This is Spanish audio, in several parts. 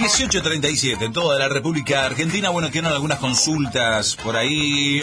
18:37 en toda la República Argentina. Bueno, quedan algunas consultas por ahí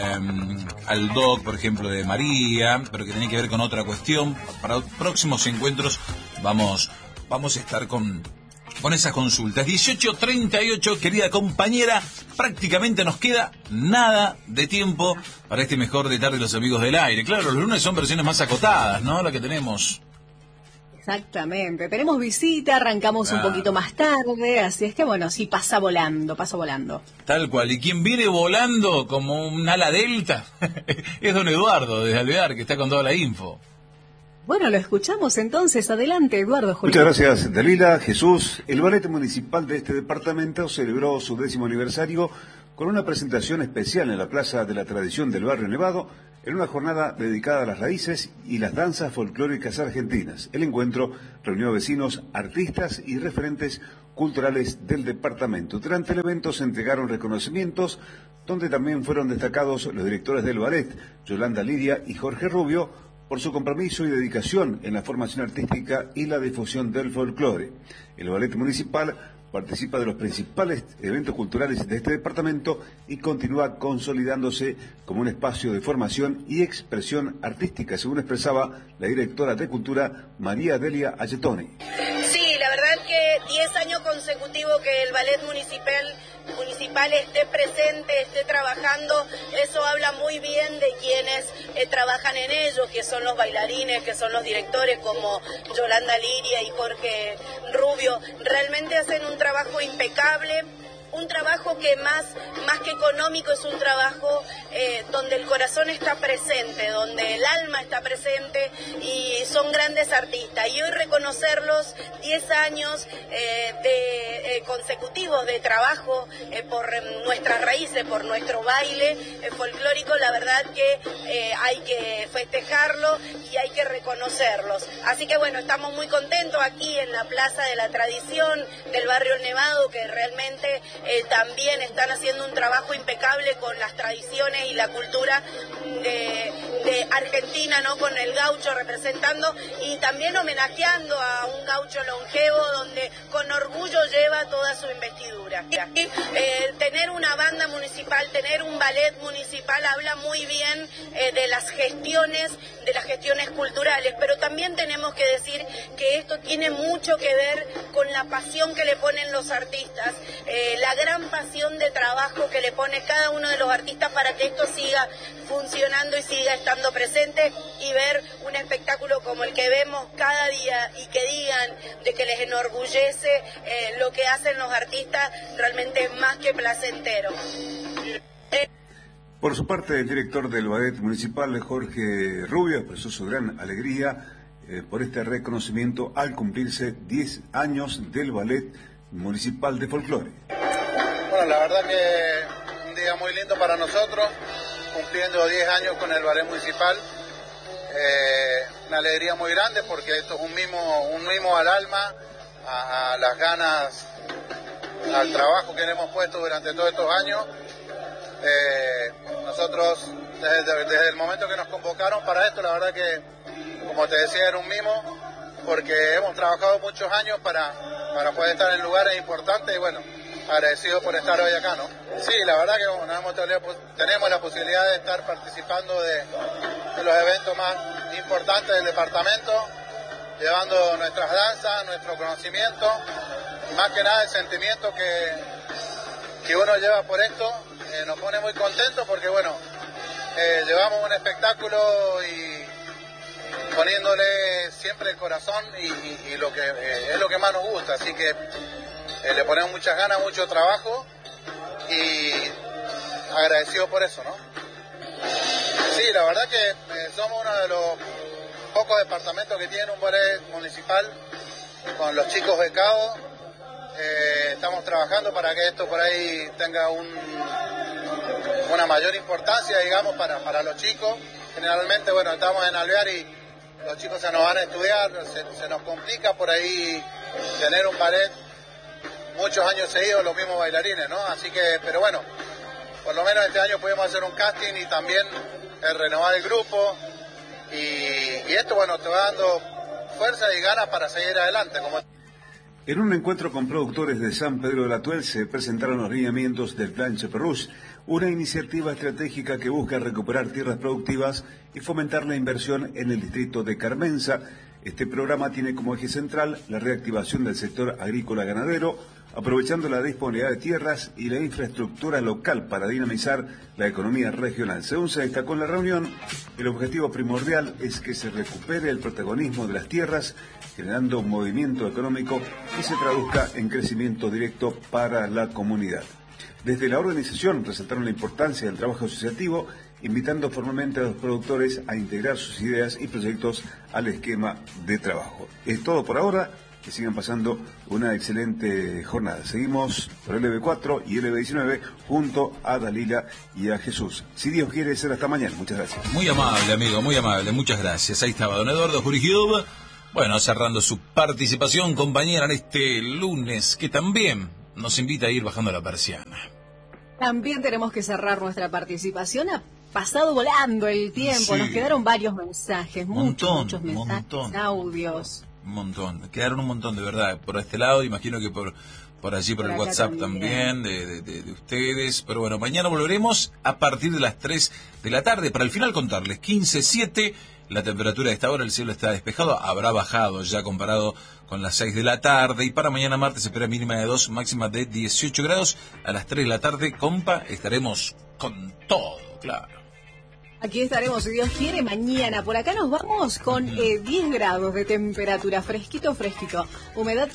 al doc, por ejemplo, de María, pero que tiene que ver con otra cuestión. Para próximos encuentros vamos a estar con esas consultas. 18:38, querida compañera, prácticamente nos queda nada de tiempo para este mejor de tarde los amigos del aire. Claro, los lunes son versiones más acotadas, ¿no? La que tenemos. Exactamente, tenemos visita, arrancamos un poquito más tarde, así es que bueno, sí, pasa volando. Tal cual, y quien viene volando como un ala delta es don Eduardo desde Alvear, que está con toda la info. Bueno, lo escuchamos entonces, adelante Eduardo. Muchas gracias Dalila, Jesús. El ballet municipal de este departamento celebró su 10º aniversario con una presentación especial en la Plaza de la Tradición del Barrio Nevado, en una jornada dedicada a las raíces y las danzas folclóricas argentinas. El encuentro reunió a vecinos, artistas y referentes culturales del departamento. Durante el evento se entregaron reconocimientos, donde también fueron destacados los directores del ballet, Yolanda Liria y Jorge Rubio, por su compromiso y dedicación en la formación artística y la difusión del folclore. El ballet municipal participa de los principales eventos culturales de este departamento y continúa consolidándose como un espacio de formación y expresión artística, según expresaba la directora de Cultura, María Delia Ayetoni. Sí, la verdad que 10 años consecutivos que el ballet municipal esté presente, esté trabajando, eso habla muy bien de quienes trabajan en ello, que son los bailarines, que son los directores como Yolanda Liria y Jorge Rubio. Realmente hacen un trabajo impecable, un trabajo que más que económico es un trabajo donde el corazón está presente, donde el alma está presente, y son grandes artistas. Y hoy reconocerlos 10 años consecutivos de trabajo por nuestras raíces, por nuestro baile folclórico, la verdad que hay que festejarlo y hay que reconocerlos. Así que bueno, estamos muy contentos aquí en la Plaza de la Tradición del Barrio Nevado, que realmente también están haciendo un trabajo impecable con las tradiciones y la cultura de Argentina, ¿no? Con el gaucho representando y también homenajeando a un gaucho longevo, donde con orgullo lleva toda su investidura. Y, tener una banda municipal, tener un ballet municipal habla muy bien de las gestiones culturales, pero también tenemos que decir que esto tiene mucho que ver con la pasión que le ponen los artistas, la gran pasión de trabajo que le pone cada uno de los artistas para que esto siga funcionando y siga estando presente, y ver un espectáculo como el que vemos cada día y que digan de que les enorgullece lo que hacen los artistas, realmente es más que placentero. Por su parte, el director del ballet municipal, Jorge Rubio, expresó su gran alegría por este reconocimiento al cumplirse 10 años del ballet municipal de folclore. Bueno, la verdad que un día muy lindo para nosotros, cumpliendo 10 años con el ballet municipal. Una alegría muy grande porque esto es un mimo al alma, a las ganas, al trabajo que le hemos puesto durante todos estos años. Nosotros desde el momento que nos convocaron para esto, la verdad que, como te decía, era un mimo porque hemos trabajado muchos años para poder estar en lugares importantes y bueno, agradecido por estar hoy acá, ¿no? Sí, la verdad que bueno, tenemos la posibilidad de estar participando de los eventos más importantes del departamento, llevando nuestras danzas, nuestro conocimiento, y más que nada el sentimiento que uno lleva por esto. Nos pone muy contentos porque bueno, llevamos un espectáculo y poniéndole siempre el corazón y lo que es lo que más nos gusta, así que le ponemos muchas ganas, mucho trabajo y agradecido por eso, ¿no? Sí, la verdad que somos uno de los pocos departamentos que tienen un ballet municipal con los chicos becados. Estamos trabajando para que esto por ahí tenga una mayor importancia, digamos, para los chicos. Generalmente, bueno, estamos en Alvear y los chicos se nos van a estudiar, se nos complica por ahí tener un ballet muchos años seguidos los mismos bailarines, ¿no? Así que, pero bueno, por lo menos este año pudimos hacer un casting y también renovar el grupo y esto, bueno, te va dando fuerza y ganas para seguir adelante. En un encuentro con productores de San Pedro de la Tuel se presentaron los lineamientos del Plan Chaperrouche, una iniciativa estratégica que busca recuperar tierras productivas y fomentar la inversión en el distrito de Carmenza. Este programa tiene como eje central la reactivación del sector agrícola-ganadero, aprovechando la disponibilidad de tierras y la infraestructura local para dinamizar la economía regional. Según se destacó en la reunión, el objetivo primordial es que se recupere el protagonismo de las tierras, generando un movimiento económico que se traduzca en crecimiento directo para la comunidad. Desde la organización resaltaron la importancia del trabajo asociativo, invitando formalmente a los productores a integrar sus ideas y proyectos al esquema de trabajo. Es todo por ahora. Que sigan pasando una excelente jornada. Seguimos por LB4 y LB19 junto a Dalila y a Jesús. Si Dios quiere, ser hasta mañana. Muchas gracias. Muy amable, amigo, muy amable. Muchas gracias. Ahí estaba don Eduardo Jurigilba. Bueno, cerrando su participación, compañera, en este lunes, que también nos invita a ir bajando la persiana. También tenemos que cerrar nuestra participación. Ha pasado volando el tiempo. Sí. Nos quedaron varios mensajes, muchos mensajes, audios. Un montón, quedaron un montón de verdad, por este lado, imagino que por allí, por el WhatsApp también, de ustedes, pero bueno, mañana volveremos a partir de las 3 de la tarde, para al final contarles, 15:07, la temperatura de esta hora, el cielo está despejado, habrá bajado ya comparado con las 6 de la tarde, y para mañana martes se espera mínima de 2, máxima de 18 grados, a las 3 de la tarde, compa, estaremos con todo, claro. Aquí estaremos, si Dios quiere, mañana. Por acá nos vamos con 10 grados de temperatura, fresquito. Humedad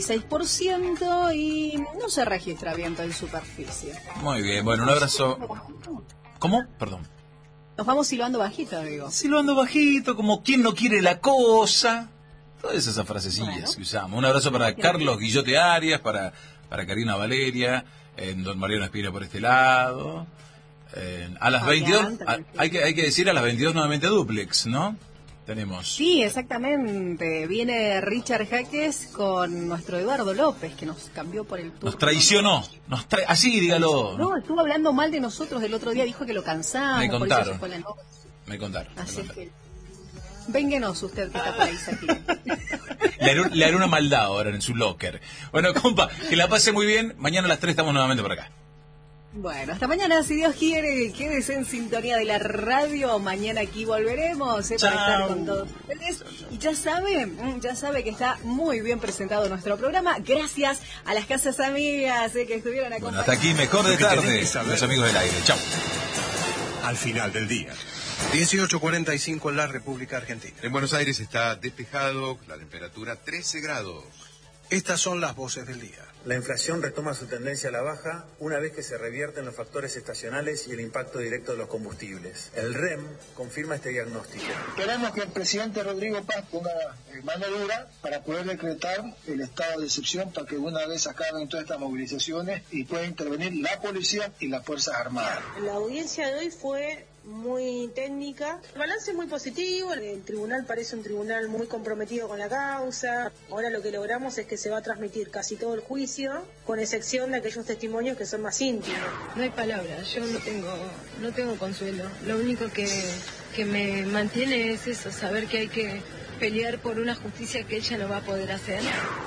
36% y no se registra viento en superficie. Muy bien, bueno, un abrazo. ¿Cómo? Perdón. Nos vamos silbando bajito, digo. Silbando bajito, como quien no quiere la cosa. Todas esas frasecillas que usamos. Un abrazo para Carlos Guillote Arias, para Karina Valeria, don Mariano Espira por este lado. A las 22, hay que decir a las 22 nuevamente Duplex, ¿no? Tenemos. Sí, exactamente. Viene Richard Jaques con nuestro Eduardo López, que nos cambió por el turno. Nos traicionó. Así, dígalo. No, estuvo hablando mal de nosotros el otro día, dijo que lo cansamos. Me contaron. Por eso fue Me contaron. Así es que... Vénganos usted que está por ahí, aquí. Le haré una maldad ahora en su locker. Bueno, compa, que la pase muy bien. Mañana a las 3 estamos nuevamente por acá. Bueno, hasta mañana, si Dios quiere. Quédese en sintonía de la radio. Mañana aquí volveremos para estar con todos ustedes. Y ya sabe que está muy bien presentado nuestro programa. Gracias a las casas amigas que estuvieron acompañando. Bueno, hasta aquí, mejor de tarde, los amigos del aire. Chau. Al final del día. 18:45 en la República Argentina. En Buenos Aires está despejado, la temperatura 13 grados. Estas son las voces del día. La inflación retoma su tendencia a la baja una vez que se revierten los factores estacionales y el impacto directo de los combustibles. El REM confirma este diagnóstico. Queremos que el presidente Rodrigo Paz ponga mano dura para poder decretar el estado de excepción para que una vez acaben todas estas movilizaciones y pueda intervenir la policía y las Fuerzas Armadas. La audiencia de hoy fue muy técnica. El balance es muy positivo, el tribunal parece un tribunal muy comprometido con la causa. Ahora lo que logramos es que se va a transmitir casi todo el juicio, con excepción de aquellos testimonios que son más íntimos. No hay palabras, yo no tengo consuelo. Lo único que me mantiene es eso, saber que hay que pelear por una justicia que ella no va a poder hacer.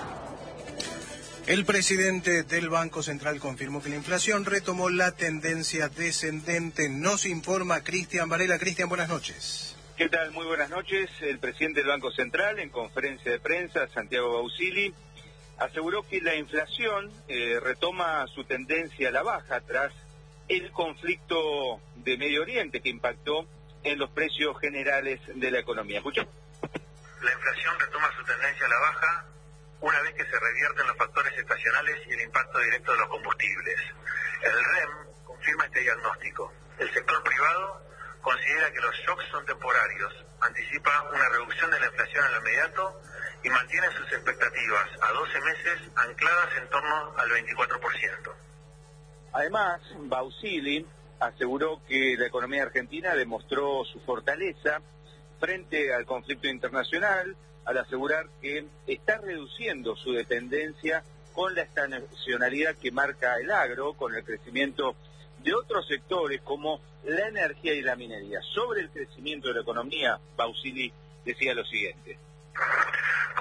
El presidente del Banco Central confirmó que la inflación retomó la tendencia descendente. Nos informa Cristian Varela. Cristian, buenas noches. ¿Qué tal? Muy buenas noches. El presidente del Banco Central, en conferencia de prensa, Santiago Bausili, aseguró que la inflación retoma su tendencia a la baja tras el conflicto de Medio Oriente que impactó en los precios generales de la economía. ¿Escuchamos? La inflación retoma su tendencia a la baja una vez que se revierten los factores estacionales y el impacto directo de los combustibles. El REM confirma este diagnóstico. El sector privado considera que los shocks son temporarios, anticipa una reducción de la inflación en lo inmediato y mantiene sus expectativas a 12 meses ancladas en torno al 24%. Además, Bausili aseguró que la economía argentina demostró su fortaleza frente al conflicto internacional, al asegurar que está reduciendo su dependencia con la estacionalidad que marca el agro, con el crecimiento de otros sectores como la energía y la minería. Sobre el crecimiento de la economía, Bausili decía lo siguiente. Como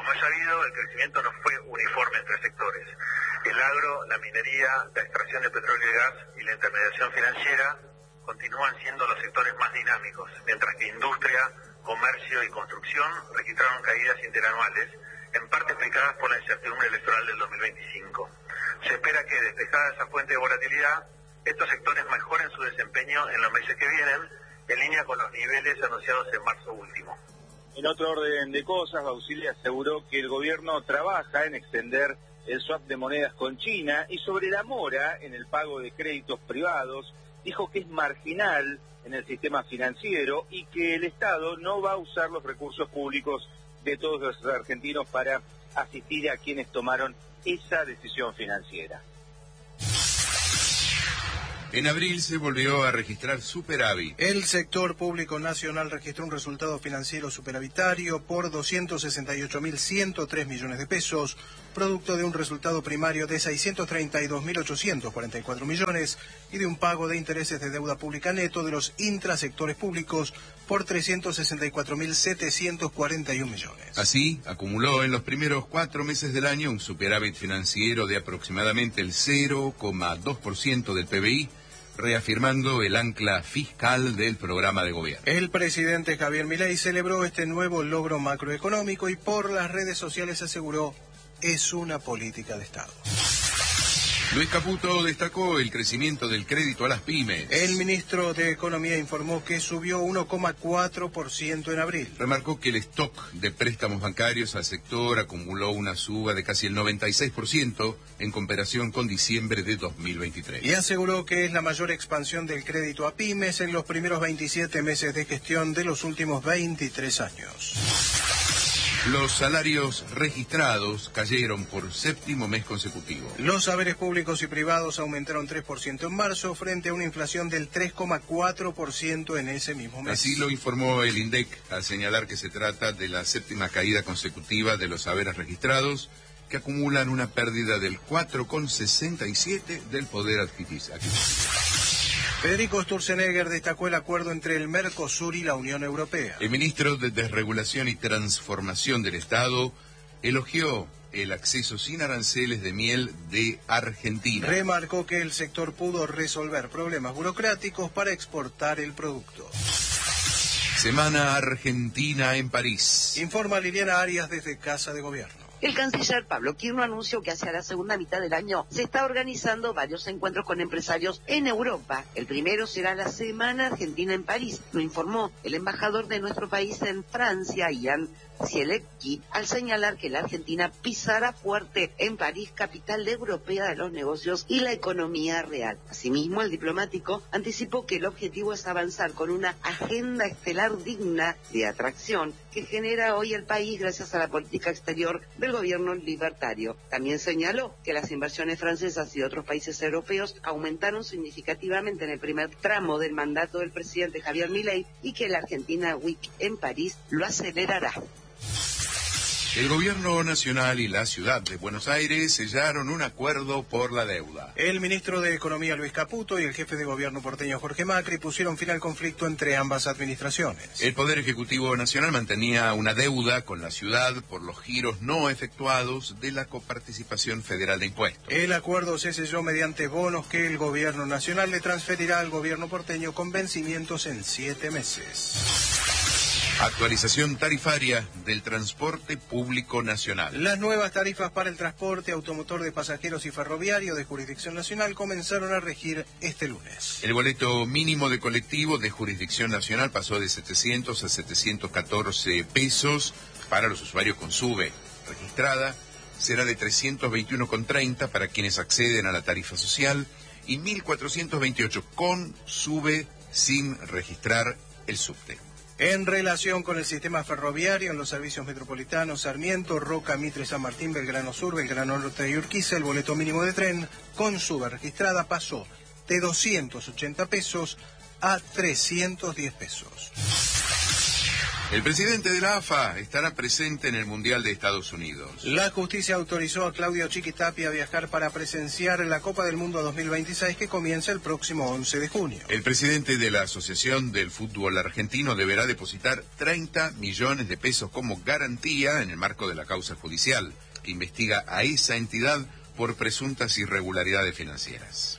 Como es sabido, el crecimiento no fue uniforme entre sectores. El agro, la minería, la extracción de petróleo y gas y la intermediación financiera continúan siendo los sectores más dinámicos, mientras que industria, comercio y construcción registraron caídas interanuales, en parte explicadas por la incertidumbre electoral del 2025. Se espera que, despejada esa fuente de volatilidad, estos sectores mejoren su desempeño en los meses que vienen, en línea con los niveles anunciados en marzo último. En otro orden de cosas, Bausili aseguró que el gobierno trabaja en extender el swap de monedas con China y sobre la mora en el pago de créditos privados, dijo que es marginal en el sistema financiero y que el Estado no va a usar los recursos públicos de todos los argentinos para asistir a quienes tomaron esa decisión financiera. En abril se volvió a registrar superávit. El sector público nacional registró un resultado financiero superavitario por 268.103 millones de pesos, producto de un resultado primario de 632.844 millones y de un pago de intereses de deuda pública neto de los intrasectores públicos por 364.741 millones. Así, acumuló en los primeros 4 meses del año un superávit financiero de aproximadamente el 0,2% del PBI, reafirmando el ancla fiscal del programa de gobierno. El presidente Javier Milei celebró este nuevo logro macroeconómico y por las redes sociales aseguró: es una política de Estado. Luis Caputo destacó el crecimiento del crédito a las pymes. El ministro de Economía informó que subió 1,4% en abril. Remarcó que el stock de préstamos bancarios al sector acumuló una suba de casi el 96% en comparación con diciembre de 2023. Y aseguró que es la mayor expansión del crédito a pymes en los primeros 27 meses de gestión de los últimos 23 años. Los salarios registrados cayeron por 7º mes consecutivo. Los saberes públicos y privados aumentaron 3% en marzo frente a una inflación del 3,4% en ese mismo mes. Así lo informó el INDEC al señalar que se trata de la 7ª caída consecutiva de los saberes registrados, que acumulan una pérdida del 4,67% del poder adquisitivo. Federico Sturzenegger destacó el acuerdo entre el Mercosur y la Unión Europea. El ministro de Desregulación y Transformación del Estado elogió el acceso sin aranceles de miel de Argentina. Remarcó que el sector pudo resolver problemas burocráticos para exportar el producto. Semana Argentina en París. Informa Liliana Arias desde Casa de Gobierno. El canciller Pablo Quirno anunció que hacia la segunda mitad del año se está organizando varios encuentros con empresarios en Europa. El primero será la Semana Argentina en París, lo informó el embajador de nuestro país en Francia, Ian Zielecki, al señalar que la Argentina pisará fuerte en París, capital europea de los negocios y la economía real. Asimismo, el diplomático anticipó que el objetivo es avanzar con una agenda estelar digna de atracción que genera hoy el país gracias a la política exterior del gobierno libertario. También señaló que las inversiones francesas y otros países europeos aumentaron significativamente en el primer tramo del mandato del presidente Javier Milei y que la Argentina Week en París lo acelerará. El gobierno nacional y la ciudad de Buenos Aires sellaron un acuerdo por la deuda. El ministro de Economía Luis Caputo y el jefe de gobierno porteño Jorge Macri pusieron fin al conflicto entre ambas administraciones. El Poder Ejecutivo Nacional mantenía una deuda con la ciudad por los giros no efectuados de la coparticipación federal de impuestos. El acuerdo se selló mediante bonos que el gobierno nacional le transferirá al gobierno porteño con vencimientos en 7 meses. Actualización tarifaria del transporte público nacional. Las nuevas tarifas para el transporte automotor de pasajeros y ferroviario de jurisdicción nacional comenzaron a regir este lunes. El boleto mínimo de colectivo de jurisdicción nacional pasó de 700 a 714 pesos para los usuarios con SUBE registrada. Será de 321,30 para quienes acceden a la tarifa social y 1.428 con SUBE sin registrar el subte. En relación con el sistema ferroviario, en los servicios metropolitanos Sarmiento, Roca, Mitre, San Martín, Belgrano Sur, Belgrano Norte y Urquiza, el boleto mínimo de tren con SUBE registrada pasó de 280 pesos a 310 pesos. El presidente de la AFA estará presente en el Mundial de Estados Unidos. La justicia autorizó a Claudio Chiquitapia a viajar para presenciar la Copa del Mundo 2026 que comienza el próximo 11 de junio. El presidente de la Asociación del Fútbol Argentino deberá depositar 30 millones de pesos como garantía en el marco de la causa judicial que investiga a esa entidad por presuntas irregularidades financieras.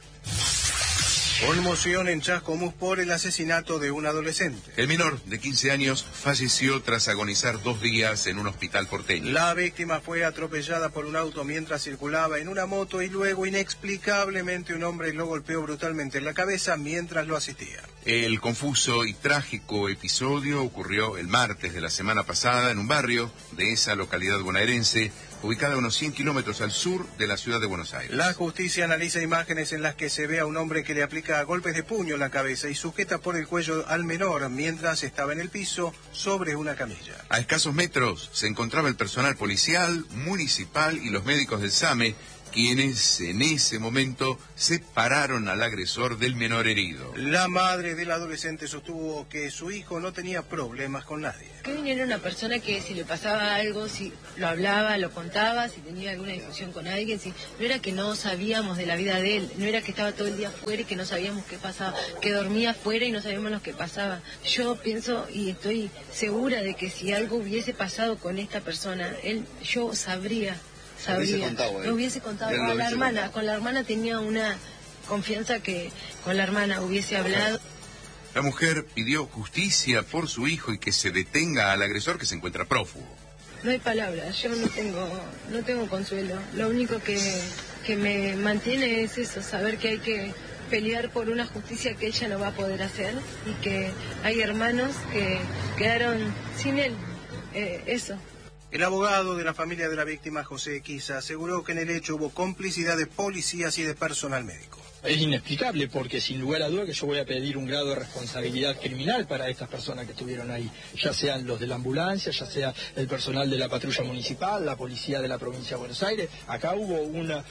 Conmoción en Chascomús por el asesinato de un adolescente. El menor de 15 años falleció tras agonizar 2 días en un hospital porteño. La víctima fue atropellada por un auto mientras circulaba en una moto y luego inexplicablemente un hombre lo golpeó brutalmente en la cabeza mientras lo asistía. El confuso y trágico episodio ocurrió el martes de la semana pasada en un barrio de esa localidad bonaerense, ubicada a unos 100 kilómetros al sur de la ciudad de Buenos Aires. La justicia analiza imágenes en las que se ve a un hombre que le aplica golpes de puño en la cabeza y sujeta por el cuello al menor mientras estaba en el piso sobre una camilla. A escasos metros se encontraba el personal policial, municipal y los médicos del SAME, quienes en ese momento separaron al agresor del menor herido. La madre del adolescente sostuvo que su hijo no tenía problemas con nadie. Kevin era una persona que si le pasaba algo, si lo hablaba, lo contaba, si tenía alguna discusión con alguien, si no era que no sabíamos de la vida de él, no era que estaba todo el día afuera y que no sabíamos qué pasaba, que dormía afuera y no sabíamos lo que pasaba. Yo pienso y estoy segura de que si algo hubiese pasado con esta persona, yo sabría. Lo hubiese contado a la hermana. Con la hermana tenía una confianza que con la hermana hubiese hablado. La mujer pidió justicia por su hijo y que se detenga al agresor que se encuentra prófugo. No hay palabras, yo no tengo consuelo. Lo único que me mantiene es eso, saber que hay que pelear por una justicia que ella no va a poder hacer y que hay hermanos que quedaron sin él. Eso. El abogado de la familia de la víctima, José Equiza, aseguró que en el hecho hubo complicidad de policías y de personal médico. Es inexplicable porque sin lugar a duda que yo voy a pedir un grado de responsabilidad criminal para estas personas que estuvieron ahí, ya sean los de la ambulancia, ya sea el personal de la patrulla municipal, la policía de la provincia de Buenos Aires. Acá hubo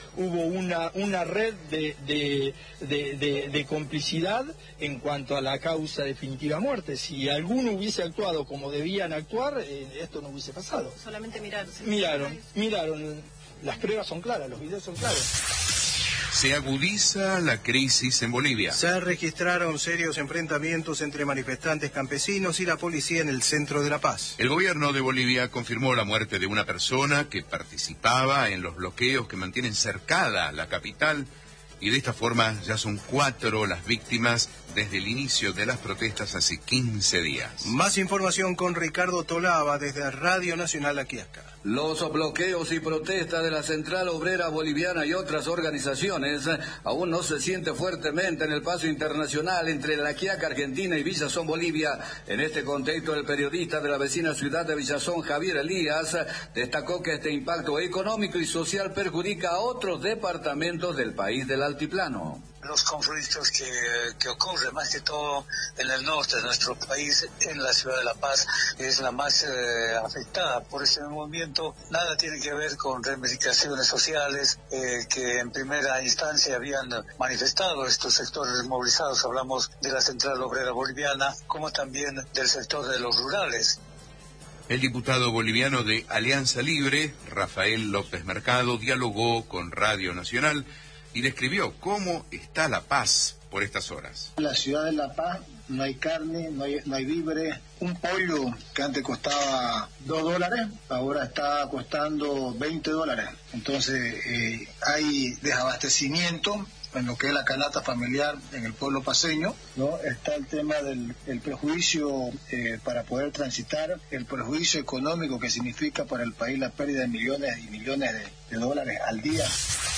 una red de complicidad en cuanto a la causa definitiva muerte. Si alguno hubiese actuado como debían actuar, esto no hubiese pasado. Solamente miraron. Miraron. Las pruebas son claras, los videos son claros. Se agudiza la crisis en Bolivia. Se registraron serios enfrentamientos entre manifestantes campesinos y la policía en el centro de La Paz. El gobierno de Bolivia confirmó la muerte de una persona que participaba en los bloqueos que mantienen cercada la capital y de esta forma ya son 4 las víctimas desde el inicio de las protestas hace 15 días. Más información con Ricardo Tolaba desde Radio Nacional La Quiaca. Los bloqueos y protestas de la Central Obrera Boliviana y otras organizaciones aún no se siente fuertemente en el paso internacional entre La Quiaca, Argentina y Villazón, Bolivia. En este contexto, el periodista de la vecina ciudad de Villazón, Javier Elías, destacó que este impacto económico y social perjudica a otros departamentos del país del altiplano. Los conflictos que ocurren más que todo en el norte de nuestro país, en la ciudad de La Paz, es la más afectada por este movimiento. Nada tiene que ver con reivindicaciones sociales que en primera instancia habían manifestado estos sectores movilizados. Hablamos de la Central Obrera Boliviana, como también del sector de los rurales. El diputado boliviano de Alianza Libre, Rafael López Mercado, dialogó con Radio Nacional y describió cómo está La Paz por estas horas. En la ciudad de La Paz no hay carne, no hay víveres. Un pollo que antes costaba $2, ahora está costando $20. Entonces hay desabastecimiento en lo que es la canasta familiar en el pueblo paceño, ¿no? Está el tema del prejuicio para poder transitar, el prejuicio económico que significa para el país la pérdida de millones y millones de dólares al día.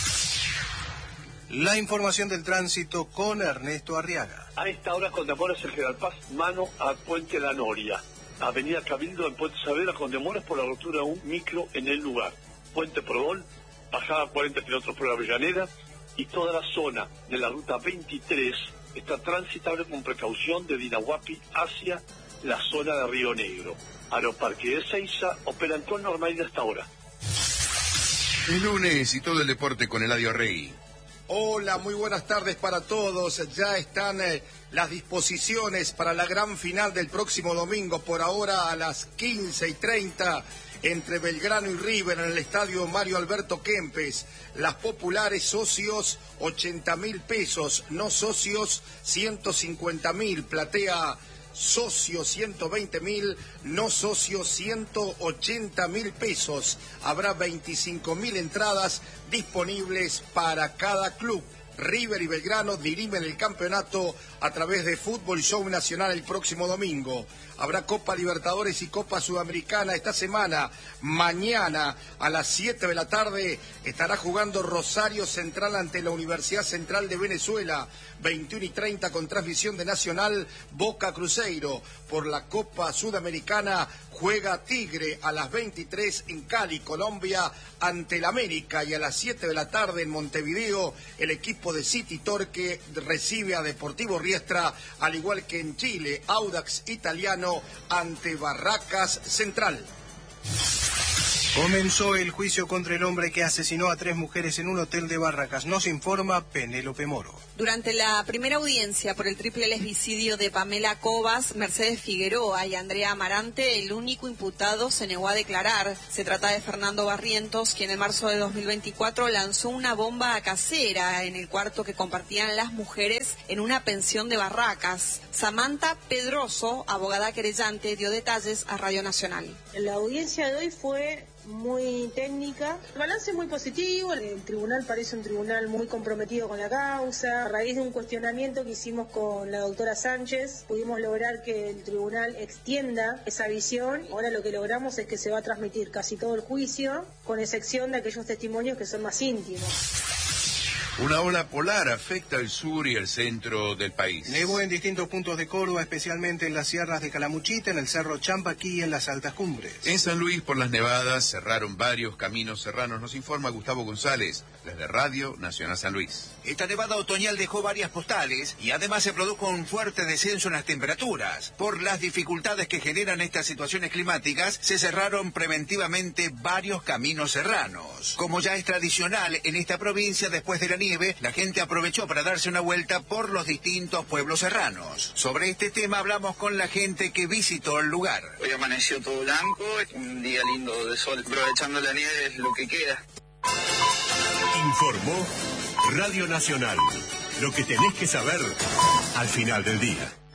La información del tránsito con Ernesto Arriaga. A esta hora condemoras el General Paz, mano a Puente La Noria. Avenida Cabildo en Puente Saavedra condemoras por la rotura de un micro en el lugar. Puente Prodol, bajada 40 kilómetros por la Avellaneda, y toda la zona de la ruta 23 está transitable con precaución de Dinahuapi hacia la zona de Río Negro. Aeroparque de Ezeiza operan con normalidad hasta ahora. El lunes y todo el deporte con Eladio Rey. Hola, muy buenas tardes para todos. Ya están las disposiciones para la gran final del próximo domingo, por ahora a las 15:30, entre Belgrano y River en el estadio Mario Alberto Kempes. Las populares socios 80.000 pesos, no socios 150.000, platea socios 120.000, no socios 180.000 pesos. Habrá 25.000 entradas disponibles para cada club. River y Belgrano dirimen el campeonato a través de Fútbol Show Nacional el próximo domingo. Habrá Copa Libertadores y Copa Sudamericana esta semana. Mañana a las 7 de la tarde estará jugando Rosario Central ante la Universidad Central de Venezuela. 21:30 con transmisión de Nacional, Boca Cruzeiro. Por la Copa Sudamericana juega Tigre a las 23 en Cali, Colombia, ante el América. Y a las 7 de la tarde en Montevideo, el equipo de City Torque recibe a Deportivo Riestra, al igual que en Chile, Audax Italiano ante Barracas Central. Comenzó el juicio contra el hombre que asesinó a 3 mujeres en un hotel de Barracas. Nos informa Penélope Moro. Durante la primera audiencia por el triple lesbicidio de Pamela Cobas, Mercedes Figueroa y Andrea Amarante, el único imputado se negó a declarar. Se trata de Fernando Barrientos, quien en marzo de 2024 lanzó una bomba casera en el cuarto que compartían las mujeres en una pensión de Barracas. Samantha Pedroso, abogada querellante, dio detalles a Radio Nacional. La audiencia de hoy fue muy técnica. El balance es muy positivo. El tribunal parece un tribunal muy comprometido con la causa. A raíz de un cuestionamiento que hicimos con la doctora Sánchez, pudimos lograr que el tribunal extienda esa visión. Ahora lo que logramos es que se va a transmitir casi todo el juicio, con excepción de aquellos testimonios que son más íntimos. Una ola polar afecta el sur y el centro del país. Nevó en distintos puntos de Córdoba, especialmente en las sierras de Calamuchita, en el Cerro Champaquí y en las altas cumbres. En San Luis, por las nevadas, cerraron varios caminos serranos. Nos informa Gustavo González, desde Radio Nacional San Luis. Esta nevada otoñal dejó varias postales y además se produjo un fuerte descenso en las temperaturas. Por las dificultades que generan estas situaciones climáticas, se cerraron preventivamente varios caminos serranos. Como ya es tradicional en esta provincia, después de la nieve, la gente aprovechó para darse una vuelta por los distintos pueblos serranos. Sobre este tema hablamos con la gente que visitó el lugar. Hoy amaneció todo blanco, es un día lindo de sol, aprovechando la nieve es lo que queda. Informó Radio Nacional. Lo que tenés que saber al final del día.